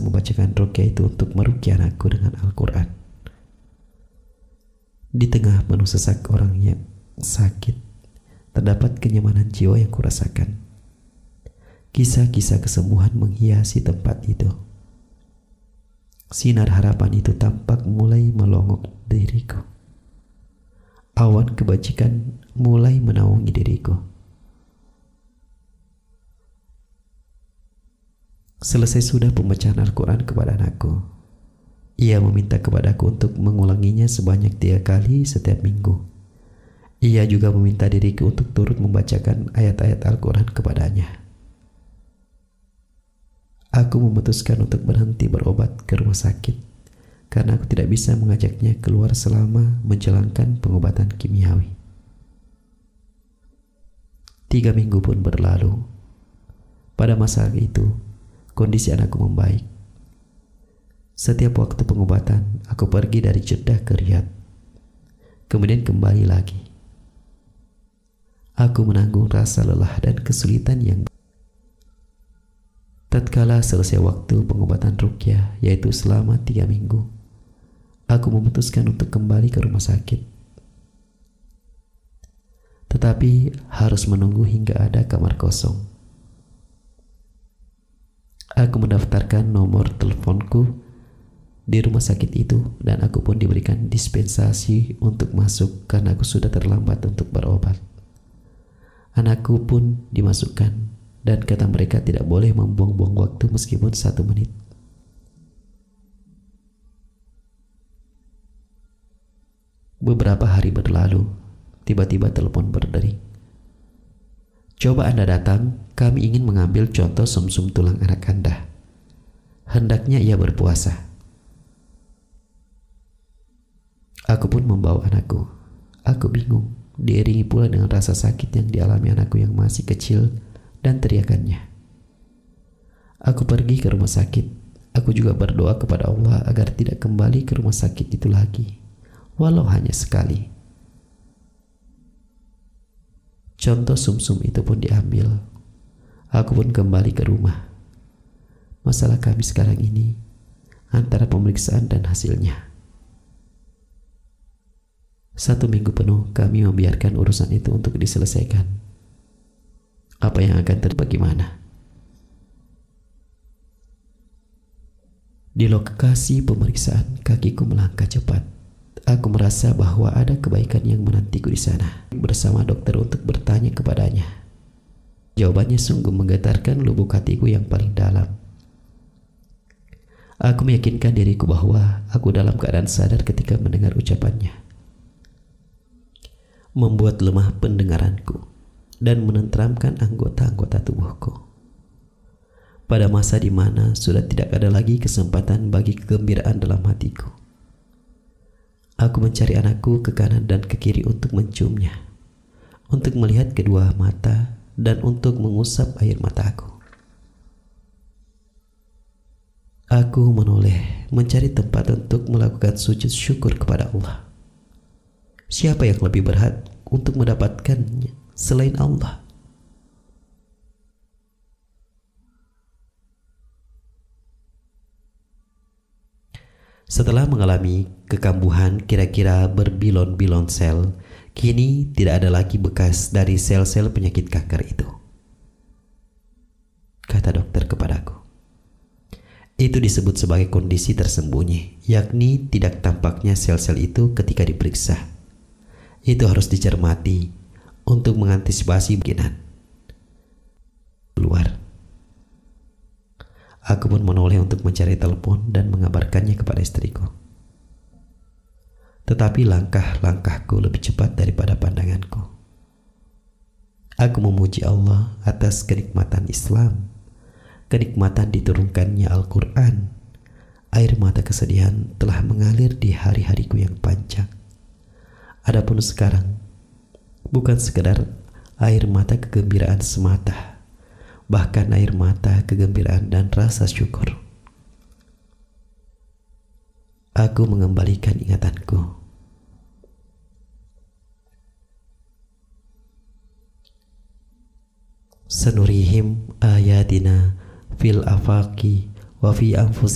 membacakan ruqyah itu untuk meruqyah anakku dengan Al-Quran. Di tengah penuh sesak orang yang sakit, terdapat kenyamanan jiwa yang kurasakan. Kisah-kisah kesembuhan menghiasi tempat itu. Sinar harapan itu tampak mulai melongok diriku. Awan kebajikan mulai menaungi diriku. Selesai sudah pembacaan Al-Quran kepada anakku, ia meminta kepadaku untuk mengulanginya sebanyak 3 kali setiap minggu. Ia juga meminta diriku untuk turut membacakan ayat-ayat Al-Quran kepadanya. Aku memutuskan untuk berhenti berobat ke rumah sakit karena aku tidak bisa mengajaknya keluar selama menjalankan pengobatan kimiawi. 3 minggu pun berlalu. Pada masa itu, kondisi anakku membaik. Setiap waktu pengobatan, aku pergi dari Jeddah ke Riyadh, kemudian kembali lagi. Aku menanggung rasa lelah dan kesulitan yang tatkala selesai waktu pengobatan ruqyah, yaitu selama 3 minggu, aku memutuskan untuk kembali ke rumah sakit. Tetapi harus menunggu hingga ada kamar kosong. Aku mendaftarkan nomor teleponku di rumah sakit itu dan aku pun diberikan dispensasi untuk masuk karena aku sudah terlambat untuk berobat. Anakku pun dimasukkan dan kata mereka tidak boleh membuang-buang waktu meskipun 1 menit. Beberapa hari berlalu, tiba-tiba telepon berdering. Coba Anda datang, kami ingin mengambil contoh sumsum tulang anak Anda. Hendaknya ia berpuasa. Aku pun membawa anakku. Aku bingung, diiringi pula dengan rasa sakit yang dialami anakku yang masih kecil dan teriakannya. Aku pergi ke rumah sakit. Aku juga berdoa kepada Allah agar tidak kembali ke rumah sakit itu lagi, walau hanya sekali. Contoh sumsum itu pun diambil. Aku pun kembali ke rumah. Masalah kami sekarang ini antara pemeriksaan dan hasilnya. 1 minggu penuh kami membiarkan urusan itu untuk diselesaikan. Apa yang akan terjadi bagaimana? Di lokasi pemeriksaan, kakiku melangkah cepat. Aku merasa bahwa ada kebaikan yang menantiku di sana. Bersama dokter untuk bertanya kepadanya. Jawabannya sungguh menggetarkan lubuk hatiku yang paling dalam. Aku meyakinkan diriku bahwa aku dalam keadaan sadar ketika mendengar ucapannya. Membuat lemah pendengaranku dan menenteramkan anggota-anggota tubuhku. Pada masa di mana sudah tidak ada lagi kesempatan bagi kegembiraan dalam hatiku, aku mencari anakku ke kanan dan ke kiri untuk menciumnya, untuk melihat kedua mata dan untuk mengusap air mataku. Aku menoleh mencari tempat untuk melakukan sujud syukur kepada Allah. Siapa yang lebih berhak untuk mendapatkannya selain Allah? Setelah mengalami kekambuhan kira-kira berbilon-bilon sel, kini tidak ada lagi bekas dari sel-sel penyakit kanker itu, kata dokter kepadaku. Itu disebut sebagai kondisi tersembunyi, yakni tidak tampaknya sel-sel itu ketika diperiksa. Itu harus dicermati untuk mengantisipasi kemungkinan keluar. Aku pun menoleh untuk mencari telepon dan mengabarkannya kepada istriku. Tetapi langkah-langkahku lebih cepat daripada pandanganku. Aku memuji Allah atas kenikmatan Islam, kenikmatan diturunkannya Al-Quran. Air mata kesedihan telah mengalir di hari-hariku yang panjang. Adapun sekarang, bukan sekedar air mata kegembiraan semata, bahkan air mata kegembiraan dan rasa syukur. Aku mengembalikan ingatanku. Sanurihim ayatina fil afaqi wa fi anfusihim